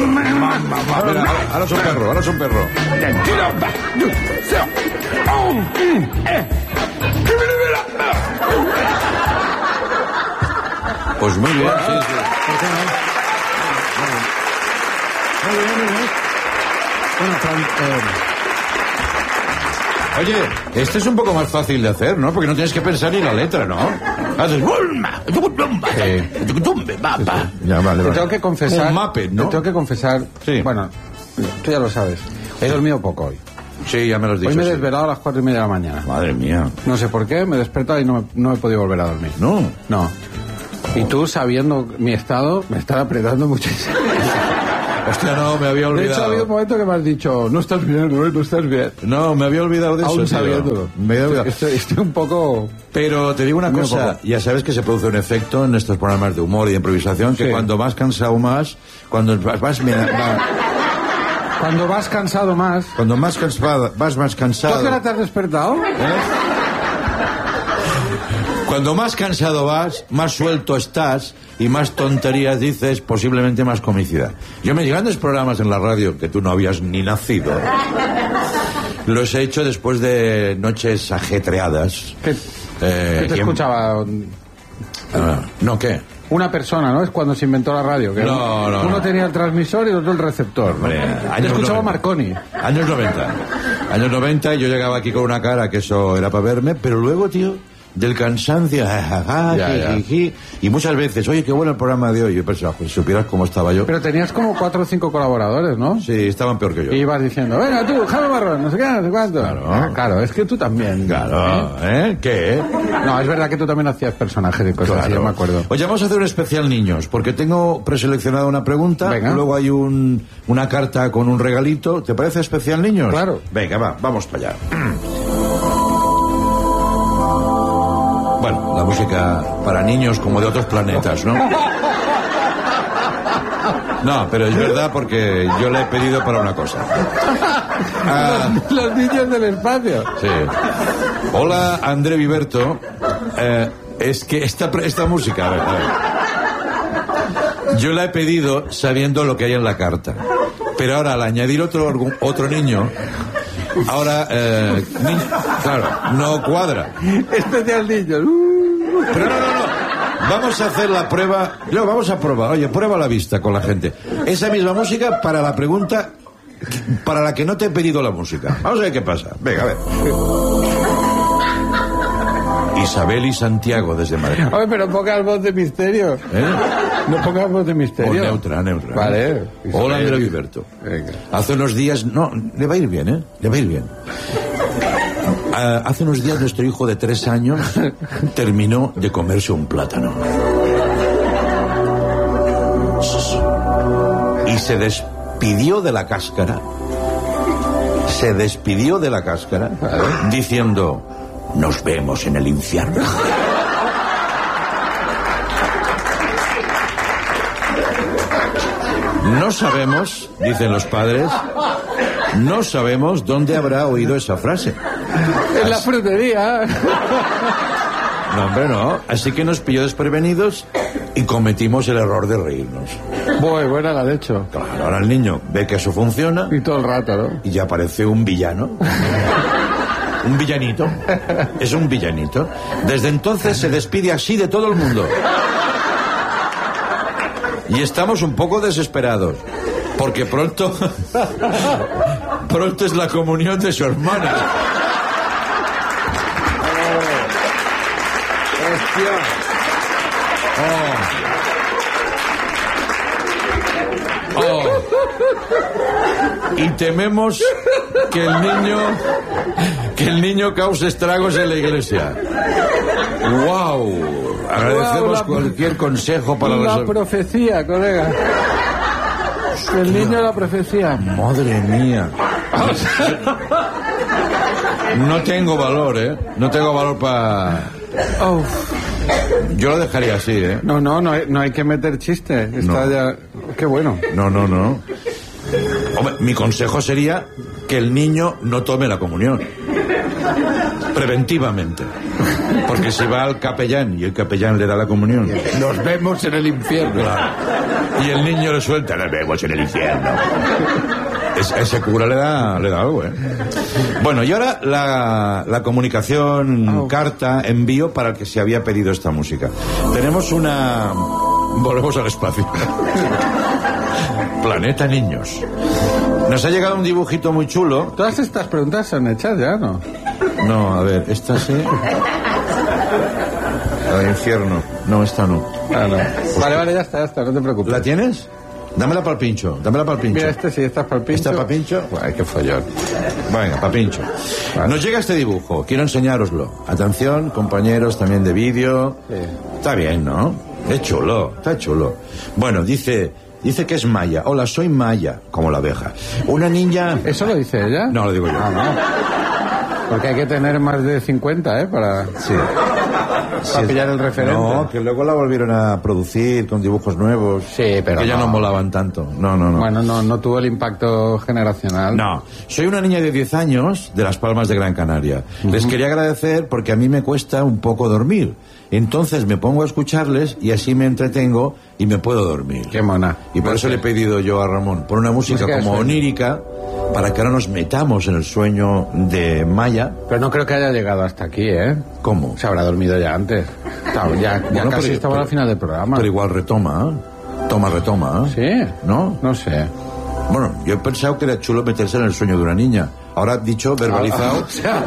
Ahora es un perro, ahora es un perro. Pues muy bien, sí. Muy bien. Bueno, Oye, este es un poco más fácil de hacer, ¿no? Porque no tienes que pensar ni la letra, ¿no? Haces... Ya, vale. Te tengo que confesar... Un Muppet, ¿no? Te tengo que confesar... Sí. Bueno, tú ya lo sabes. He dormido poco hoy. Sí, ya me lo has dicho. Hoy me he sí. desvelado a las 4:30 de la mañana. Madre mía. No sé por qué, me he despertado y no he podido volver a dormir. No. No. Y tú, sabiendo mi estado, me estás apretando muchísimo. Hostia, no, me había olvidado. De hecho, ha habido un momento que me has dicho, no estás bien, no estás bien. No, me había olvidado de eso. Aún tío. sabiéndolo. Me había olvidado. Estoy un poco... Pero te digo una Muy cosa, poco. ya sabes que se produce un efecto en estos programas de humor y de improvisación, que Sí. cuando vas cansado más, cuando Cuando vas cansado más... más cansado, vas más ¿Tú a cansado. qué hora te has despertado? Cuando más cansado vas, más suelto estás y más tonterías dices, posiblemente más comicidad. Yo me grandes programas en la radio que tú no habías ni nacido. Los he hecho después de noches ajetreadas. ¿Qué te escuchaba? ¿No qué? Una persona, ¿no? Es cuando se inventó la radio. Que No. Uno tenía el transmisor y el otro el receptor. ¿no? Hombre, Te años escuchaba 90. Marconi. Años 90. Años 90 y yo llegaba aquí con una cara que eso era para verme, pero luego, tío, del cansancio, jiji, y muchas veces, oye, qué bueno el programa de hoy. Yo pensaba, pues si supieras cómo estaba yo. Pero tenías como 4 o 5 colaboradores, ¿no? Sí, estaban peor que yo. Y ibas diciendo, venga tú, Jaime Marrón, no sé qué, no sé cuánto. Claro. Claro, es que tú también. Claro, ¿eh? ¿Qué? No, es verdad que tú también hacías personajes y cosas así, yo me acuerdo. Oye, vamos a hacer un especial niños, porque tengo preseleccionada una pregunta, Venga. luego hay una carta con un regalito. ¿Te parece especial niños? Claro. Venga, vamos para allá. Bueno, la música para niños como de otros planetas, ¿no? No, pero es verdad porque yo la he pedido para una cosa. Los niños del espacio. Sí. Hola, André Viverto. Es que esta música, a ver. Yo la he pedido sabiendo lo que hay en la carta. Pero ahora, al añadir otro niño, ahora, claro, no cuadra. Especial niños. Pero no. Vamos a hacer la prueba. No, vamos a probar. Oye, prueba la vista con la gente. Esa misma música para la pregunta para la que no te he pedido la música. Vamos a ver qué pasa. Venga, a ver. Isabel y Santiago desde Madrid. Oye, pero pongas voz de misterio. No pongas voz de misterio. Neutra. Vale. Hola, André Viverto. Venga. Hace unos días... No, le va a ir bien, ¿eh? Le va a ir bien. Hace unos días nuestro hijo de 3 años terminó de comerse un plátano. Y se despidió de la cáscara. Diciendo, nos vemos en el infierno. No sabemos, dicen los padres, no sabemos dónde habrá oído esa frase. En la frutería. No, hombre, no. Así que nos pilló desprevenidos y cometimos el error de reírnos. Buena la de hecho. Claro, ahora el niño ve que eso funciona Y todo el rato, ¿no? y ya parece un villano. Un villanito. Es un villanito. Desde entonces se despide así de todo el mundo. Y estamos un poco desesperados. Porque pronto es la comunión de su hermana. Y tememos que el niño cause estragos en la iglesia. ¡Wow! Agradecemos cualquier consejo para la profecía, colega. El niño de la profecía. Madre mía. No tengo valor, ¿eh? No tengo valor para... Yo lo dejaría así, ¿eh? No hay que meter chiste. Está ya... Qué bueno. No. Hombre, mi consejo sería que el niño no tome la comunión. Preventivamente. Porque si va al capellán y el capellán le da la comunión, Nos vemos en el infierno. claro. Y el niño le suelta, nos vemos en el infierno. Ese cura le da algo, ¿eh? Bueno, y ahora la comunicación, carta, envío para el que se había pedido esta música. Tenemos una... Volvemos al espacio. Planeta Niños. Nos ha llegado un dibujito muy chulo. Todas estas preguntas son hechas ya, ¿no? No, a ver, esta sí. La de infierno. No, esta no. Ah, no. Vale, ya está, no te preocupes. ¿La tienes? Dámela para el pincho. Mira, esta sí, esta es para el pincho. ¿Esta para pincho? Ay, qué follón. Venga, para pincho. Vale. Nos llega este dibujo, quiero enseñároslo. Atención, compañeros también de vídeo. Sí. Está bien, ¿no? Es chulo, está chulo. Bueno, dice que es Maya. Hola, soy Maya, como la abeja. Una niña... ¿Eso lo dice ella? No, lo digo yo. Ah, no. Porque hay que tener más de 50, para... Sí. Para pillar el referente. No, que luego la volvieron a producir con dibujos nuevos. Sí, pero que ya no molaban tanto. No. Bueno, no tuvo el impacto generacional. No. Soy una niña de 10 años de Las Palmas de Gran Canaria. Les quería agradecer porque a mí me cuesta un poco dormir. Entonces me pongo a escucharles y así me entretengo y me puedo dormir. Qué mona. Y por eso le he pedido yo a Ramón, por una música como onírica, para que ahora nos metamos en el sueño de Maya. Pero no creo que haya llegado hasta aquí, ¿eh? ¿Cómo? Se habrá dormido ya antes. Claro, ya casi estaba al final del programa. Pero igual retoma. Retoma. ¿Sí? ¿No? No sé. Bueno, yo he pensado que era chulo meterse en el sueño de una niña. Ahora dicho, verbalizado...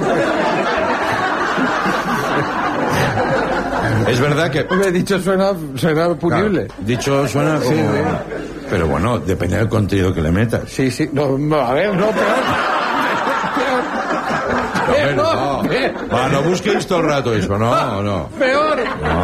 Es verdad que... Me he dicho suena punible. Claro, dicho suena como... Sí. Pero bueno, depende del contenido que le metas. Sí. No, a ver, no, peor. No busquéis todo el rato eso, no. Peor.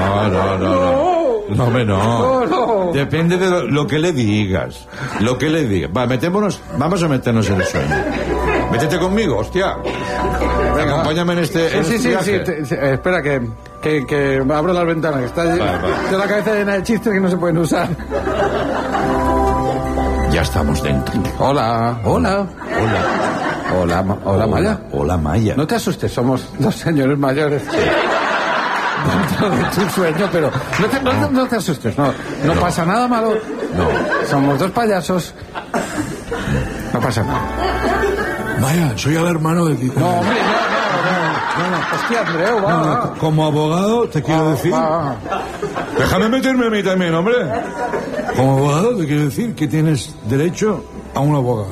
No. Depende de lo que le digas. Vamos a meternos en el sueño. Métete conmigo, hostia. Venga, acompáñame en este viaje. Sí. Espera que abro las ventanas, que está de la cabeza llena de chistes que no se pueden usar. Ya estamos dentro. Hola, Maya. Hola, Maya. No te asustes, somos dos señores mayores. Dentro de tu sueño, pero no te asustes, no pasa nada malo. No. Somos dos payasos. No pasa nada. Maya, soy el hermano de Kiko. No, hombre, no. Hostia, Andreu, va. Como abogado, te quiero decir... Va. Déjame meterme a mí también, hombre. Como abogado, te quiero decir que tienes derecho a un abogado.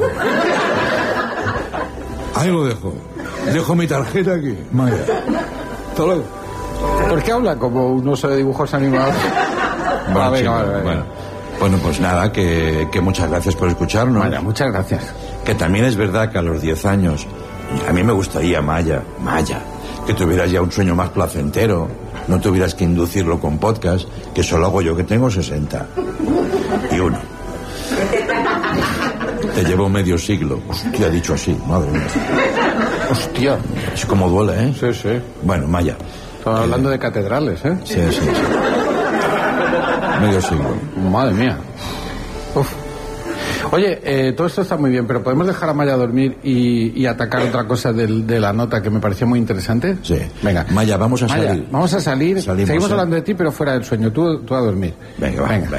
Ahí lo dejo. Dejo mi tarjeta aquí, Maya. Hasta luego. ¿Por qué habla como un oso de dibujos animados? Bueno, pues nada, que muchas gracias por escucharnos. Maya, muchas gracias. Que también es verdad que a los 10 años, a mí me gustaría, Maya, que tuvieras ya un sueño más placentero, no tuvieras que inducirlo con podcast, que solo hago yo, que tengo 61. Te llevo medio siglo. Hostia, dicho así, madre mía. Hostia. Es como duele, ¿eh? Sí. Bueno, Maya. Estamos hablando de catedrales, ¿eh? Sí. Medio siglo. Madre mía. Uf. Oye, todo esto está muy bien, pero ¿podemos dejar a Maya dormir y atacar otra cosa de la nota que me pareció muy interesante? Sí. Venga. Maya, vamos a salir. Vamos a salir. Seguimos hablando de ti, pero fuera del sueño. Tú a dormir. Venga, vámonos.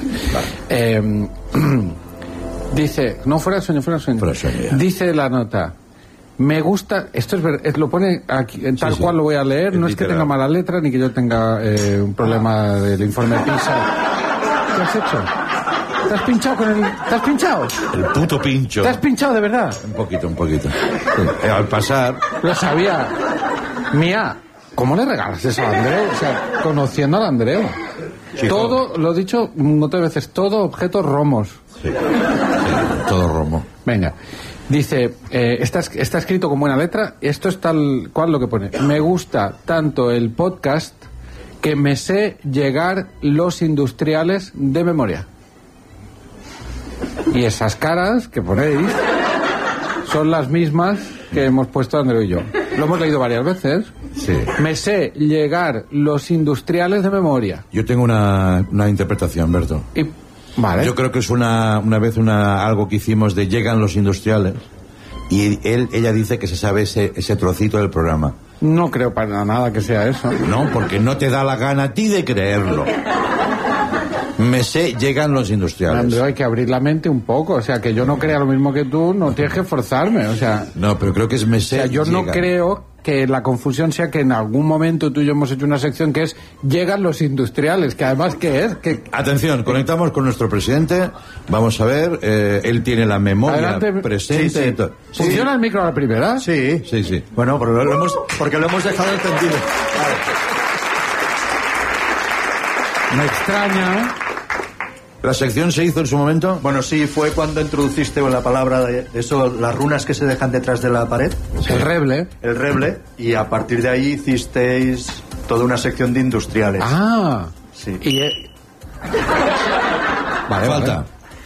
Dice... No, fuera del sueño. Fuera del sueño, ya. Dice la nota... Me gusta, esto es verdad, lo pone aquí, tal cual lo voy a leer, no es que tenga mala letra ni que yo tenga un problema del informe PISA. ¿Qué has hecho? ¿Te has pinchado con el...? ¿Te has pinchado? El puto pincho. ¿Te has pinchado de verdad? Un poquito. Sí. Al pasar... Lo sabía. Mía, ¿cómo le regalas eso a Andreu? O sea, conociendo al Andreu. Chico. Todo, lo he dicho un montón de veces, todo objetos romos. Sí, todo romo. Venga. Dice, está escrito con buena letra, esto es tal cual lo que pone. Me gusta tanto el podcast que me sé llegar los industriales de memoria. Y esas caras que ponéis son las mismas que hemos puesto Andreu y yo. Lo hemos leído varias veces. Sí. Me sé llegar los industriales de memoria. Yo tengo una interpretación, Berto. Vale. Yo creo que es una vez algo que hicimos de llegan los industriales y ella dice que se sabe ese trocito del programa. No creo para nada que sea eso. No, porque no te da la gana a ti de creerlo. Mesé llegan los industriales. Andreu, hay que abrir la mente un poco, o sea, que yo no crea lo mismo que tú, no tienes que forzarme, o sea... No, pero creo que es Mesé. O sea, yo no creo que la confusión sea que en algún momento tú y yo hemos hecho una sección que es llegan los industriales, que además ¿qué es? Atención, conectamos con nuestro presidente, vamos a ver, él tiene la memoria presente. Sí. ¿Funciona el micro a la primera? Sí. Sí. Bueno, porque lo hemos dejado encendido. Vale. Me extraña. ¿La sección se hizo en su momento? Bueno, sí, fue cuando introduciste la palabra de eso, las runas que se dejan detrás de la pared. Sí. El reble. El reble, y a partir de ahí hicisteis toda una sección de industriales. Ah. Sí. Y Vale, falta.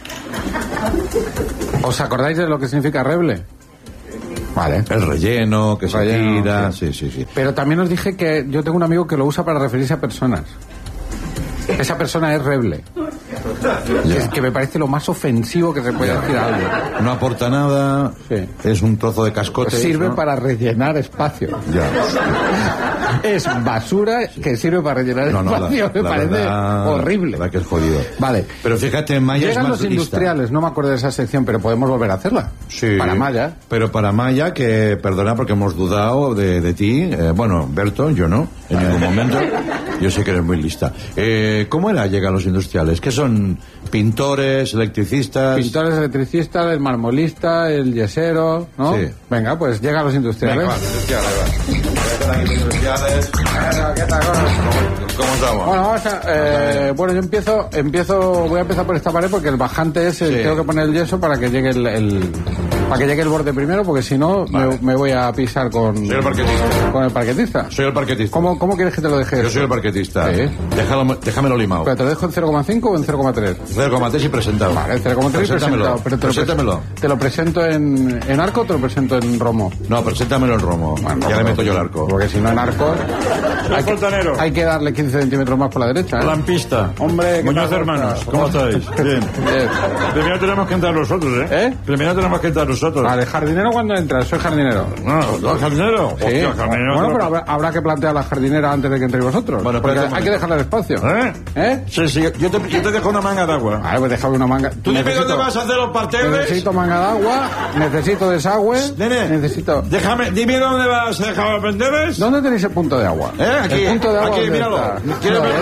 ¿Os acordáis de lo que significa reble? Vale. El relleno, que se tira... Sí. Sí. Pero también os dije que yo tengo un amigo que lo usa para referirse a personas. Esa persona es reble. Es que me parece lo más ofensivo que se puede decir a alguien. No aporta nada, sí. Es un trozo de cascote. Sirve, ¿no?, para rellenar espacio. Ya. Es basura que sirve para rellenar espacio. Me parece verdad, horrible. La verdad que es jodido. Vale. Pero fíjate, Maya llegan es más los industriales, lista. no me acuerdo de esa sección, pero podemos volver a hacerla. Sí. Para Maya. Pero para Maya, que perdona porque hemos dudado de ti. Bueno, Berto, yo no, en ningún momento. Yo sé que eres muy lista. ¿Cómo era llegan los industriales? ¿Qué son? ¿Pintores, electricistas? Pintores, electricistas, el marmolista, el yesero, ¿no? Sí. Venga, pues llegan los industriales. Venga, industriales. ¿Cómo estamos? Bueno, vamos a, bueno, yo voy a empezar por esta pared porque el bajante es, tengo que poner el yeso para que llegue para que llegue el borde primero, porque si no me voy a pisar con el parquetista. Con el parquetista. Soy el parquetista. ¿Cómo quieres que te lo deje? Yo soy el parquetista. Sí. Déjamelo limado. ¿Pero te lo dejo en 0,5 o en 0,3? 0,3 y presentado. Vale, 0,3 y presentado. Pero preséntamelo. ¿Te lo presento en arco o te lo presento en romo? No, preséntamelo en romo. Bueno, ya le meto yo el arco. Porque si no en arco... Hay que darle 15 centímetros más por la derecha, ¿eh? Lampista. Hombre, Muñoz Hermanos, ¿cómo estáis? Bien. Primero tenemos que entrar nosotros, ¿eh? Primero tenemos que entrar nosotros. Vale, jardinero cuando entras, soy jardinero. No, jardinero. Sí. Hostia, jardinero. Bueno, pero habrá que plantear la jardinera antes de que entréis vosotros. Bueno, porque hay que dejarle el espacio. ¿Eh? Sí, yo te dejo una manga de agua. Vale, pues déjame una manga. ¿Tú dime dónde vas a hacer los parterres? Necesito manga de agua, necesito desagüe. Nene, necesito... Dime dónde vas a dejar los parterres. ¿Dónde tenéis el punto de agua? Aquí. El punto de agua. Aquí, míralo. ¿Quieres ver?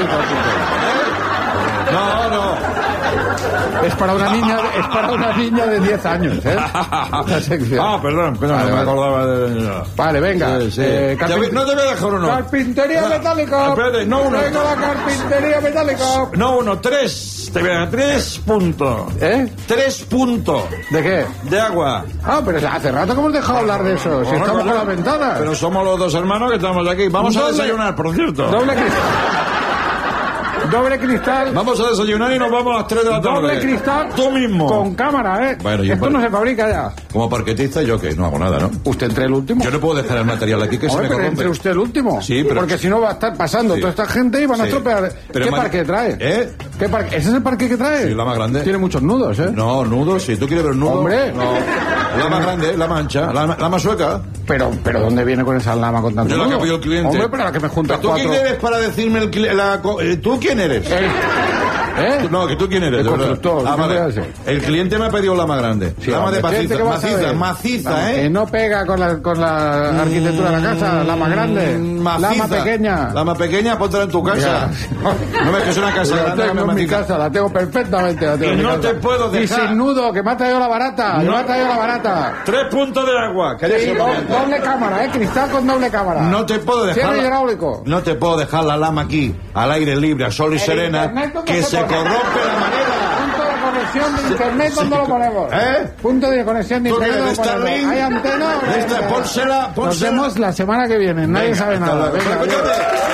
No. Es para una niña de 10 años, ¿eh? La sección. Perdón, no me acordaba de... Vale, venga. Sí. No te voy a dejar uno. Carpintería metálica. Espérate, no uno. Venga la carpintería metálica. No uno, 3. Te voy a dar 3 puntos. 3 puntos. ¿De qué? De agua. Pero hace rato que hemos dejado hablar de eso. Si estamos con la ventana. Pero somos los dos hermanos que estamos aquí. Vamos a desayunar, por cierto. Doble cristal. Vamos a desayunar y nos vamos a las 3 de la tarde. Doble cristal. Tú mismo. Con cámara, ¿eh? Bueno, esto no se fabrica ya. Como parquetista, yo que no hago nada, ¿no? Usted entre el último. Yo no puedo dejar el material aquí que se me pero corrompe. entre usted el último. Sí, pero... Porque si no va a estar pasando toda esta gente y van a estropear. ¿Qué parque trae? ¿Qué parque? ¿Ese es el parque que trae? Sí, la más grande. Tiene muchos nudos, ¿eh? No, nudos, si tú quieres ver nudos. Hombre. No. La más grande, la mancha, la más sueca. Pero ¿dónde viene con esa lama con tanto nudo? Yo la que apoyo el cliente. Hombre, pero la que me juntas ¿Tú quién eres para decirme ¿tú quién eres? No, que tú quién eres. El constructor. Vale. El cliente me ha pedido la más grande. Sí, lama de maciza, ¿eh? Que no pega con la arquitectura de la casa, la más grande. Lama pequeña. La más pequeña, póntela en tu casa. No ves que es una casa grande. La tengo en mi casa, la tengo perfectamente. Y no te puedo dejar. Y sin nudo, que me ha traído la barata. No. Me ha traído la barata. 3 puntos de agua. Sí, doble cámara, cristal con doble cámara. No te puedo dejar. Cierre hidráulico. No te puedo dejar la lama aquí, al aire libre, a sol y serena, que se corrompe la manera. Punto de conexión de internet, ¿dónde lo ponemos? Punto de conexión de internet. ¿De Starlink? ¿Hay antena? Pónsela. Nos vemos la semana que viene. Nadie sabe nada. Venga,